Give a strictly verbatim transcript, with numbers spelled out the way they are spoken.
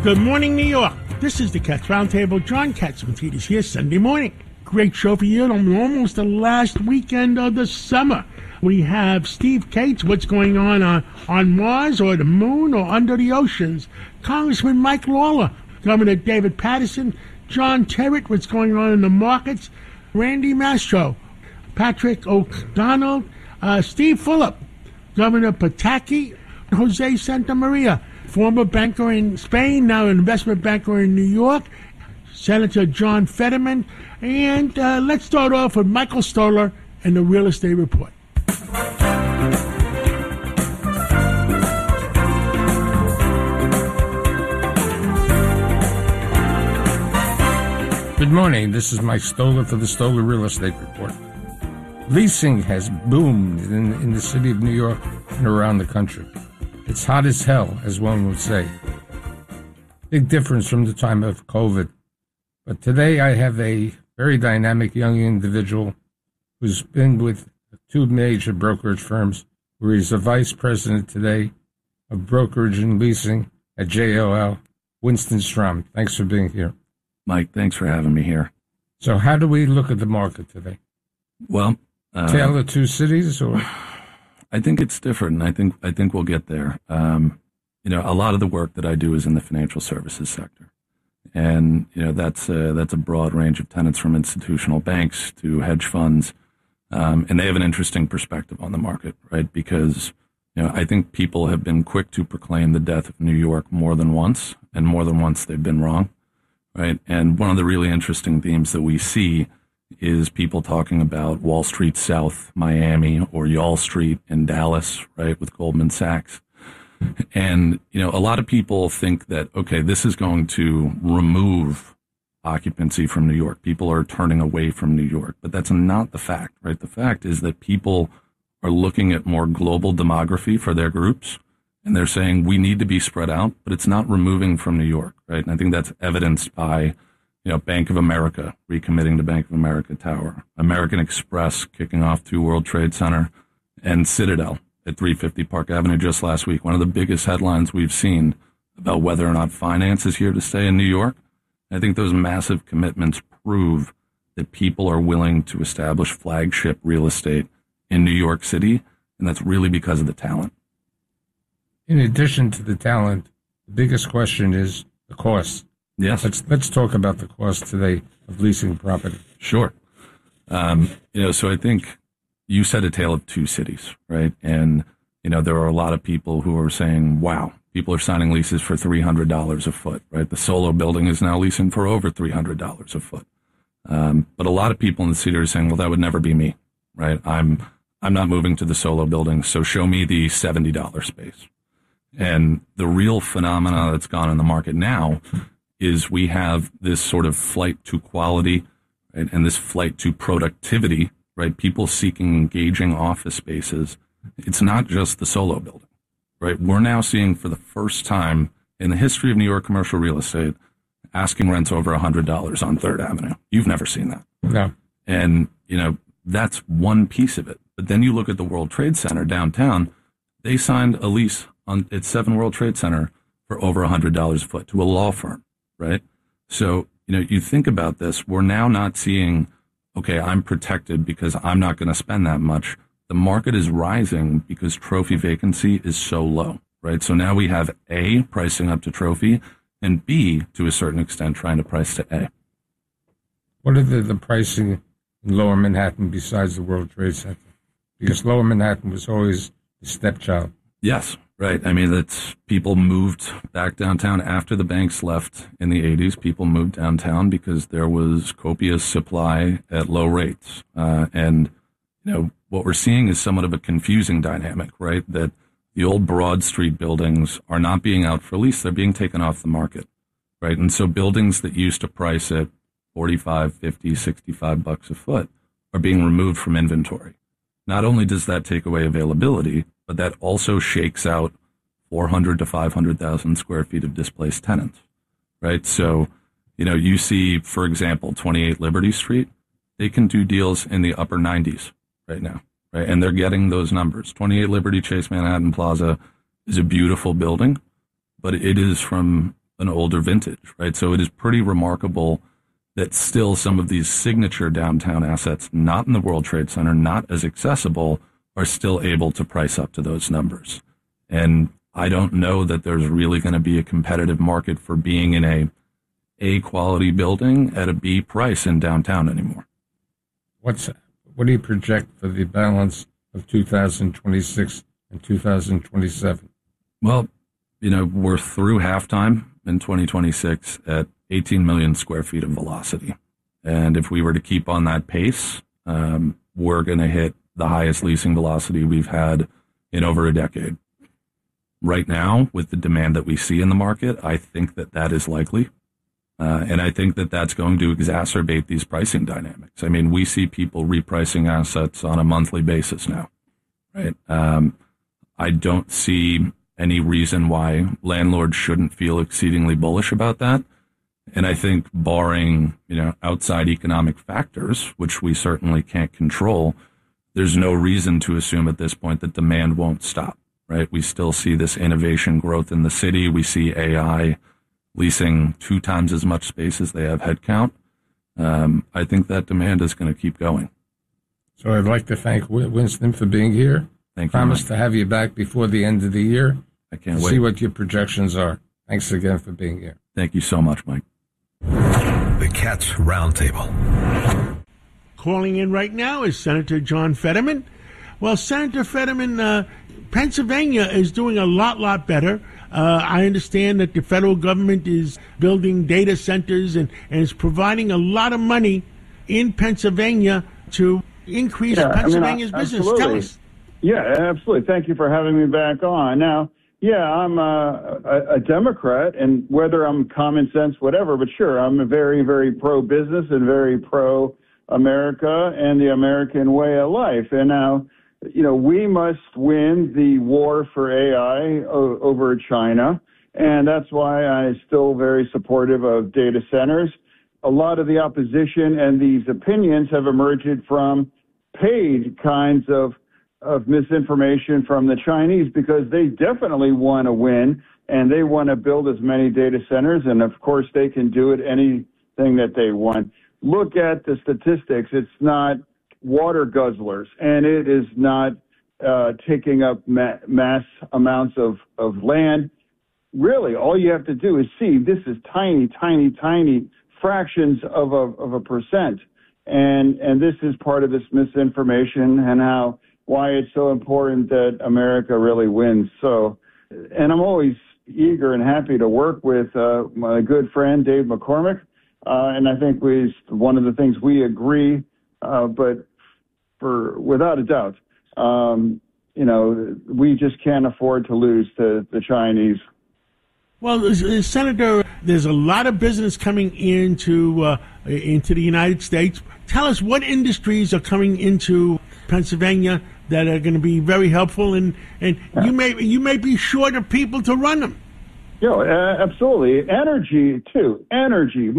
Good morning, New York. This is the Cats Roundtable. John Catsimatidis here, Sunday morning. Great show for you on almost the last weekend of the summer. We have Steve Cates, what's going on on, on Mars or the moon or under the oceans. Congressman Mike Lawler, Governor David Paterson, John Terrett, what's going on in the markets, Randy Mastro, Patrick O'Donnell, uh, Steve Fulop, Governor Pataki, Jose Santa Maria, former banker in Spain, now an investment banker in New York, Senator John Fetterman, and uh, let's start off with Michael Stoller and the Real Estate Report. Good morning. This is Mike Stoller for the Stoller Real Estate Report. Leasing has boomed in, in the city of New York and around the country. It's hot as hell, as one would say. Big difference from the time of COVID. But today I have a very dynamic young individual who's been with two major brokerage firms, where he's the vice president today of brokerage and leasing at J O L, Winston Strom. Thanks for being here. Mike, thanks for having me here. So how do we look at the market today? Well, uh, Tale of two cities, or? I think it's different, and I think I think we'll get there. Um, you know, a lot of the work that I do is in the financial services sector, and you know that's a, that's a broad range of tenants, from institutional banks to hedge funds, um, and they have an interesting perspective on the market, right? Because you know I think people have been quick to proclaim the death of New York more than once, and more than once they've been wrong, right? And one of the really interesting themes that we see is people talking about Wall Street South, Miami, or Y'all Street in Dallas, right, with Goldman Sachs. And, you know, a lot of people think that, okay, this is going to remove occupancy from New York. People are turning away from New York, but that's not the fact, right? The fact is that people are looking at more global demography for their groups, and they're saying we need to be spread out, but it's not removing from New York, right? And I think that's evidenced by You know, Bank of America recommitting to Bank of America Tower, American Express kicking off to World Trade Center, and Citadel at three fifty Park Avenue just last week. One of the biggest headlines we've seen about whether or not finance is here to stay in New York. I think those massive commitments prove that people are willing to establish flagship real estate in New York City, and that's really because of the talent. In addition to the talent, the biggest question is the cost. Yes. Let's let's talk about the cost today of leasing property. Sure. Um, you know, so I think you said a tale of two cities, right? And, you know, there are a lot of people who are saying, wow, people are signing leases for three hundred dollars a foot, right? The Solo building is now leasing for over three hundred dollars a foot. Um, but a lot of people in the city are saying, well, that would never be me, right? I'm, I'm not moving to the Solo building, so show me the seventy dollars space. And the real phenomena that's gone in the market now is we have this sort of flight to quality, right, and this flight to productivity, right? People seeking engaging office spaces. It's not just the Solo building, right? We're now seeing for the first time in the history of New York commercial real estate, asking rents over one hundred dollars on Third Avenue. You've never seen that. No. And, you know, that's one piece of it. But then you look at the World Trade Center downtown, they signed a lease on at seven World Trade Center for over one hundred dollars a foot to a law firm. Right. So, you know, you think about this, we're now not seeing, okay, I'm protected because I'm not going to spend that much. The market is rising because trophy vacancy is so low. Right. So now we have A, pricing up to trophy, and B, to a certain extent, trying to price to A. What are the, the pricing in Lower Manhattan besides the World Trade Center? Because Lower Manhattan was always the stepchild. Yes. Right. I mean, that's people moved back downtown after the banks left in the eighties. People moved downtown because there was copious supply at low rates. Uh, and, you know, what we're seeing is somewhat of a confusing dynamic, right? That the old Broad Street buildings are not being out for lease. They're being taken off the market, right? And so buildings that used to price at forty-five, fifty, sixty-five bucks a foot are being removed from inventory. Not only does that take away availability, but that also shakes out four hundred to five hundred thousand square feet of displaced tenants, right? So, you know, you see, for example, twenty-eight Liberty Street, they can do deals in the upper nineties right now, right? And they're getting those numbers. twenty-eight Liberty Chase Manhattan Plaza is a beautiful building, but it is from an older vintage, right? So it is pretty remarkable that still some of these signature downtown assets, not in the World Trade Center, not as accessible, are still able to price up to those numbers. And I don't know that there's really going to be a competitive market for being in a A quality building at a B price in downtown anymore. What's what do you project for the balance of two thousand twenty-six and two thousand twenty-seven? Well, you know, we're through halftime in twenty twenty-six at eighteen million square feet of velocity. And if we were to keep on that pace, um, we're going to hit the highest leasing velocity we've had in over a decade. Right now, with the demand that we see in the market, I think that that is likely. Uh, and I think that that's going to exacerbate these pricing dynamics. I mean, we see people repricing assets on a monthly basis now, right? Um, I don't see any reason why landlords shouldn't feel exceedingly bullish about that. And I think barring, you know, outside economic factors, which we certainly can't control, there's no reason to assume at this point that demand won't stop, right? We still see this innovation growth in the city. We see A I leasing two times as much space as they have headcount. Um, I think that demand is going to keep going. So I'd like to thank Winston for being here. Thank you. Promise to have you back before the end of the year. I can't wait. See what your projections are. Thanks again for being here. Thank you so much, Mike. The Cats Roundtable. Calling in right now is Senator John Fetterman. Well, Senator Fetterman, uh, Pennsylvania is doing a lot, lot better. Uh, I understand that the federal government is building data centers and, and is providing a lot of money in Pennsylvania to increase yeah, Pennsylvania's I mean, business. absolutely. Tell us. Yeah, absolutely. Thank you for having me back on. Now, yeah, I'm a, a, a Democrat, and whether I'm common sense, whatever, but sure, I'm a very, very pro-business and very pro-America and the American way of life. And now, you know, we must win the war for A I o- over China, and that's why I'm still very supportive of data centers. A lot of the opposition and these opinions have emerged from paid kinds of of misinformation from the Chinese, because they definitely want to win and they want to build as many data centers. And of course, they can do it anything that they want. Look at the statistics. It's not water guzzlers, and it is not uh, taking up ma- mass amounts of, of land. Really, all you have to do is see this is tiny, tiny, tiny fractions of a, of a percent. And, and this is part of this misinformation and how why it's so important that America really wins. So, and I'm always eager and happy to work with uh, my good friend, Dave McCormick. Uh, and I think we, one of the things we agree, uh, but for, without a doubt, um, you know, we just can't afford to lose to the Chinese. Well, uh, Senator, there's a lot of business coming into uh, into the United States. Tell us what industries are coming into Pennsylvania that are going to be very helpful, and, and you may you may be short of people to run them. Yeah, uh, absolutely. Energy, too. Energy.